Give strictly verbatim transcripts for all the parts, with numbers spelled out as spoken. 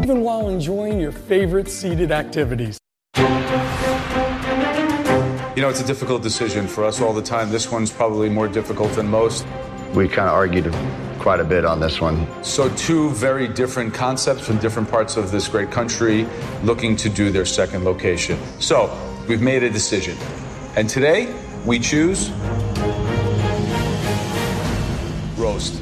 even while enjoying your favorite seated activities. You know, it's a difficult decision for us all the time. This one's probably more difficult than most. We kind of argued quite a bit on this one. So two very different concepts from different parts of this great country looking to do their second location. So we've made a decision. And today we choose roast.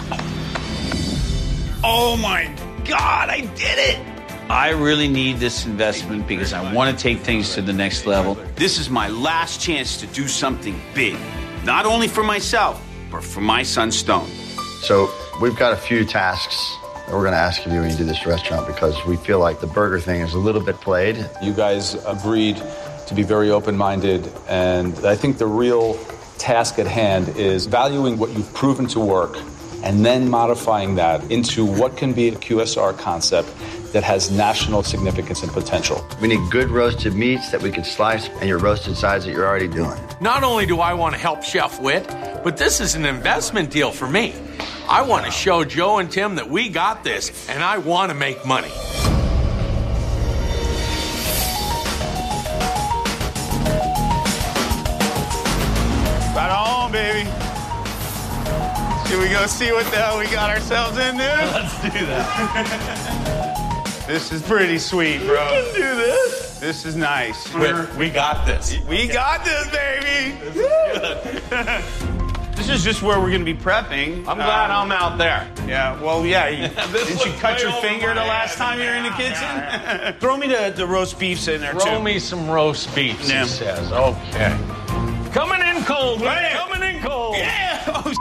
Oh my God, I did it! I really need this investment because I want to take things to the next level. This is my last chance to do something big. Not only for myself, but for my son Stone. So we've got a few tasks that we're going to ask of you when you do this restaurant because we feel like the burger thing is a little bit played. You guys agreed to be very open-minded, and I think the real task at hand is valuing what you've proven to work and then modifying that into what can be a Q S R concept that has national significance and potential. We need good roasted meats that we can slice and your roasted sides that you're already doing. Not only do I want to help Chef Whit, but this is an investment deal for me. I want to show Joe and Tim that we got this, and I want to make money. Right on, baby. Should we go see what the hell we got ourselves into? Let's do that. This is pretty sweet, bro. We can do this. This is nice. Whit, we got this. We got this, baby. This is good. This is just where we're going to be prepping. I'm glad um, I'm out there. Yeah, well, yeah. You, didn't you cut your finger the last time you were in the kitchen? Yeah, yeah. Throw me the, the roast beefs in there, Throw too. Throw me some roast beefs, yeah. he says. Okay. Coming in cold, right? Coming in cold. Yeah. Oh,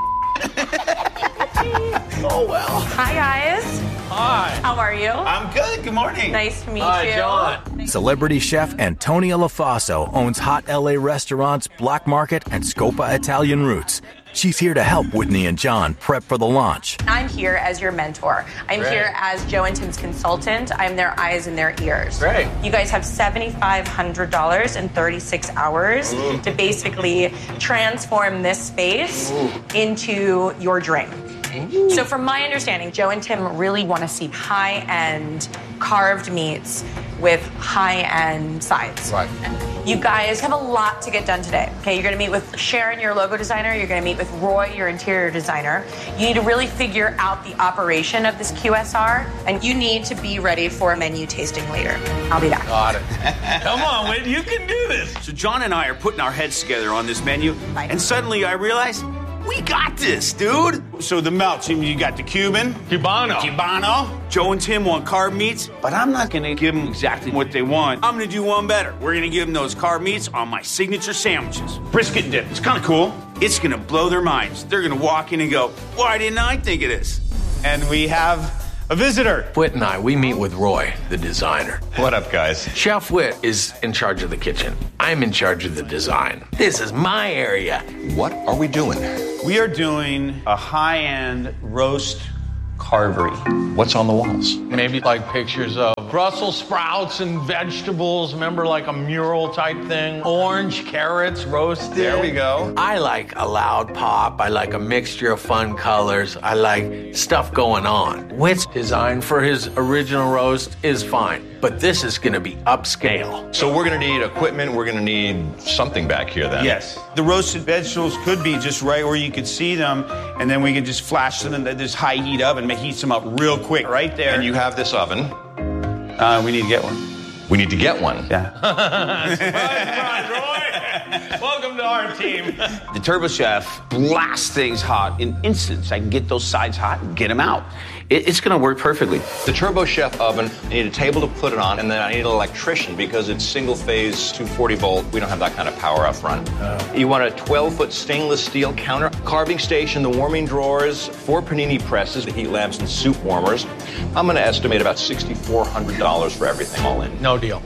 oh, well. Hi, guys. Hi. How are you? I'm good. Good morning. Nice to meet Hi, you. John. Celebrity chef Antonia LaFaso owns hot L A restaurants Black Market and Scopa Italian Roots. She's here to help Whitney and John prep for the launch. I'm here as your mentor. I'm Great. here as Joe and Tim's consultant. I'm their eyes and their ears. Great. You guys have seven thousand five hundred dollars in thirty-six hours Ooh. To basically transform this space Ooh. Into your dream. Ooh. So from my understanding, Joe and Tim really want to see high-end carved meats with high-end sides. Right. You guys have a lot to get done today. Okay, you're going to meet with Sharon, your logo designer. You're going to meet with Roy, your interior designer. You need to really figure out the operation of this Q S R, and you need to be ready for a menu tasting later. I'll be back. Got it. Come on, Whit, you can do this. So John and I are putting our heads together on this menu, Bye. And suddenly I realized, we got this, dude. So the melts, you got the Cuban. Cubano. Cubano. Joe and Tim want carb meats, but I'm not going to give them exactly what they want. I'm going to do one better. We're going to give them those carb meats on my signature sandwiches. Brisket dip. It's kind of cool. It's going to blow their minds. They're going to walk in and go, why didn't I think of this? And we have a visitor. Whit and I, we meet with Roy, the designer. What up, guys? Chef Whit is in charge of the kitchen. I'm in charge of the design. This is my area. What are we doing? We are doing a high-end roast carvery. What's on the walls? Maybe like pictures of Brussels sprouts and vegetables. Remember, like a mural type thing? Orange carrots roasted. There we go. I like a loud pop. I like a mixture of fun colors. I like stuff going on. Whit's design for his original roast is fine, but this is going to be upscale. So we're going to need equipment. We're going to need something back here then. Yes. The roasted vegetables could be just right where you could see them, and then we could just flash them in this high heat oven, and heat them up real quick right there. And you have this oven. Uh, we need to get one. We need to get one. Yeah. Surprise, surprise, Roy. Welcome to our team. The Turbo Chef blasts things hot in instants. I can get those sides hot and get them out. It, it's going to work perfectly. The Turbo Chef oven, I need a table to put it on, and then I need an electrician because it's single phase, two forty volt. We don't have that kind of power up front. Oh. You want a twelve foot stainless steel counter, carving station, the warming drawers, four panini presses, the heat lamps, and soup warmers. I'm going to estimate about six thousand four hundred dollars for everything all in. No deal.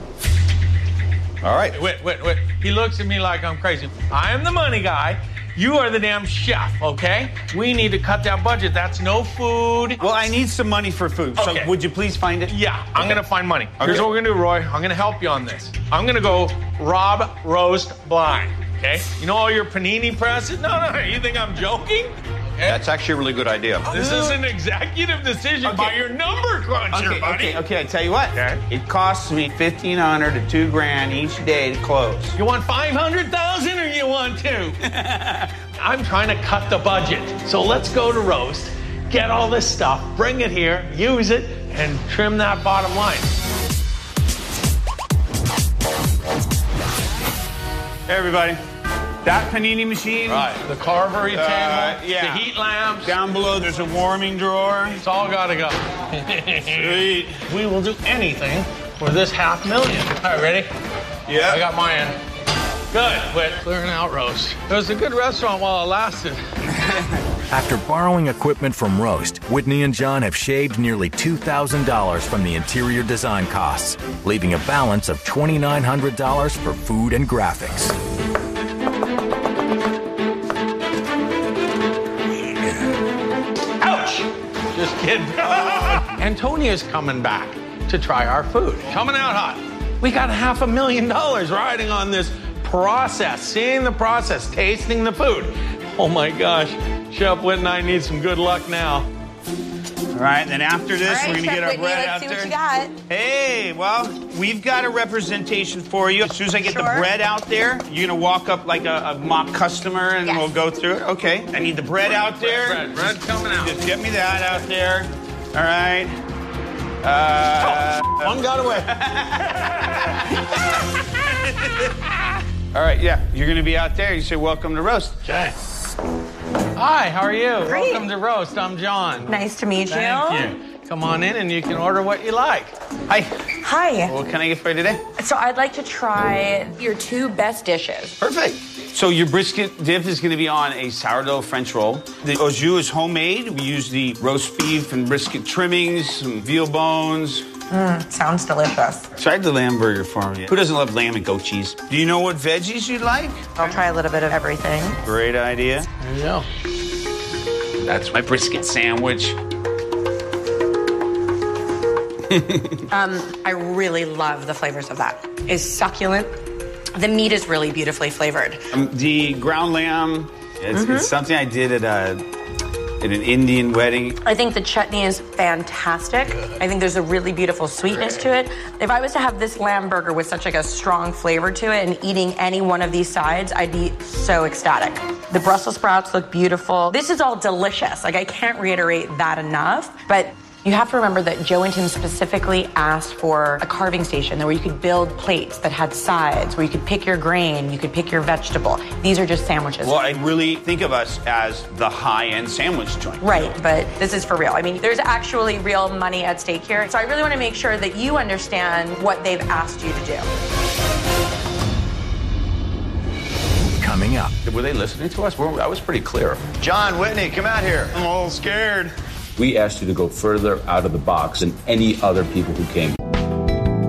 All right. Wait, wait, wait. He looks at me like I'm crazy. I am the money guy. You are the damn chef, okay? We need to cut that budget. That's no food. Well, I need some money for food. Okay. So would you please find it? Yeah, I'm okay. going to find money. Okay. Here's what we're going to do, Roy. I'm going to help you on this. I'm going to go rob roast blind, okay? You know all your panini presses? No, no, you think I'm joking? That's actually a really good idea. This is an executive decision Okay. by your number cruncher, Okay, buddy. okay, okay, I tell you what. Okay. It costs me fifteen hundred to two grand each day to close. You want five hundred thousand or you want two? I'm trying to cut the budget. So let's go to roast, get all this stuff, bring it here, use it, and trim that bottom line. Hey, everybody. That panini machine. Right. The carvery table, Uh, yeah. the heat lamps. Down below, there's a warming drawer. It's all got to go. Sweet. We will do anything for this half million. All right, ready? Yeah. I got mine. Good. Quit clearing out roast. It was a good restaurant while it lasted. After borrowing equipment from Roast, Whitney and John have shaved nearly two thousand dollars from the interior design costs, leaving a balance of two thousand nine hundred dollars for food and graphics. Ouch! Just kidding. Antonia's coming back to try our food. Coming out hot. We got half a million dollars riding on this process, seeing the process, tasting the food. Oh my gosh, Chef Whit and I need some good luck now. All right, then after this, All right, we're gonna Chef get our Whitney, bread let's out see there. what you got. Hey, well, we've got a representation for you. As soon as I get Sure. the bread out there, you're gonna walk up like a, a mock customer and Yes. we'll go through it. Okay, I need the bread out there. Bread, bread coming out. Just get me that out there. All right. Uh, One got away. all right, yeah, you're gonna be out there. You say, welcome to Roast. Okay. Hi, how are you? Great. Welcome to Roast. I'm John. Nice to meet you. Thank you. Come on in and you can order what you like. Hi, Hi. what can I get for you today? So I'd like to try your two best dishes. Perfect. So your brisket dip is going to be on a sourdough French roll. The au jus is homemade. We use the roast beef and brisket trimmings, some veal bones. Mm, sounds delicious. Tried the lamb burger for me. Who doesn't love lamb and goat cheese? Do you know what veggies you'd like? I'll try a little bit of everything. Great idea. There you go. That's my brisket sandwich. Um, I really love the flavors of that. It's succulent. The meat is really beautifully flavored. Um, the ground lamb, it's, Mm-hmm. it's something I did at a at an Indian wedding. I think the chutney is fantastic. I think there's a really beautiful sweetness to it. If I was to have this lamb burger with such like a strong flavor to it and eating any one of these sides, I'd be so ecstatic. The Brussels sprouts look beautiful. This is all delicious. Like, I can't reiterate that enough, but you have to remember that Joe and Tim specifically asked for a carving station where you could build plates that had sides, where you could pick your grain, you could pick your vegetable. These are just sandwiches. Well, I really think of us as the high-end sandwich joint. Right, but this is for real. I mean, there's actually real money at stake here. So I really want to make sure that you understand what they've asked you to do. Coming up. Were they listening to us? We're- I was pretty clear. John Whitney, come out here. I'm a little scared. We asked you to go further out of the box than any other people who came.